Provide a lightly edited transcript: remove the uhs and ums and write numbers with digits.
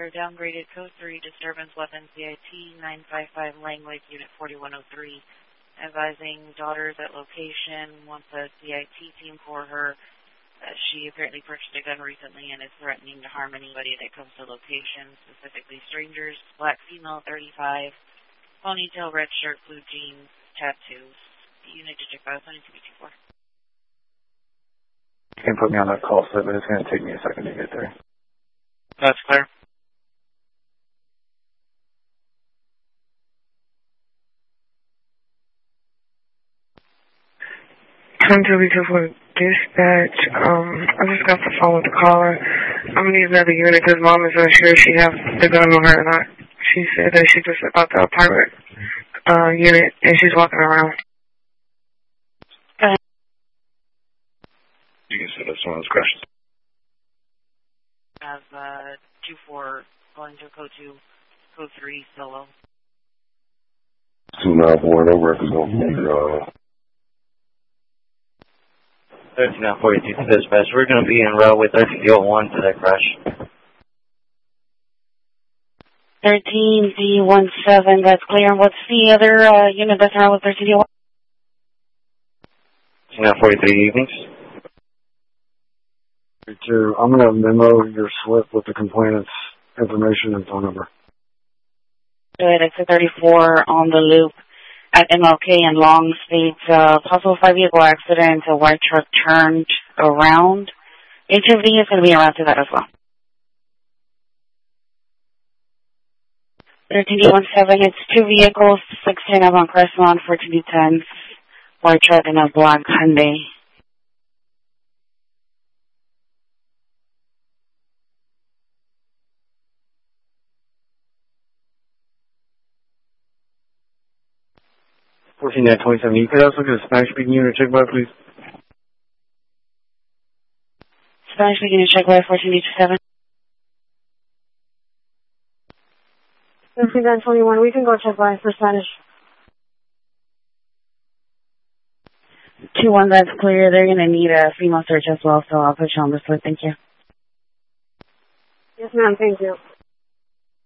clear. Downgraded code 3, disturbance weapon CIT 955 Langley, unit 4103. Advising daughters at location, wants a CIT team for her. She apparently purchased a gun recently and is threatening to harm anybody that comes to location, specifically strangers. Black female, 35, ponytail, red shirt, blue jeans, tattoos. Unit to check 52224. You can put me on that call slip, but it's going to take me a second to get there. That's clear. for dispatch. I just got the phone with the caller. I'm going to need another unit because Mom is unsure if she has the gun on her or not. She said that she just about the apartment unit and she's walking around. You can set up some of those questions. I have 2-4 going to code 2, code 3, solo. 294, no records on 1342 to dispatch. We're going to be en route with 1301 for that crash. 13D17, that's clear. What's the other unit that's around with 13D1? 243 evenings. I'm going to memo your slip with the complainant's information and phone number. Good, it's a 34 on the loop at MLK and Long State. Possible 5-vehicle accident, a white truck turned around. HFD is going to be around to that as well. 13D17, it's 2 vehicles, 610 Avon Crestlawn, 14D10, white truck and a black Hyundai. $14.27. You could also get a Spanish-speaking unit check by, please. Spanish-speaking unit check by 14D27. 13-21, we can go check by for Spanish. 2-1, that's clear. They're going to need a female search as well, so I'll put you on the slip. Thank you. Yes, ma'am. Thank you.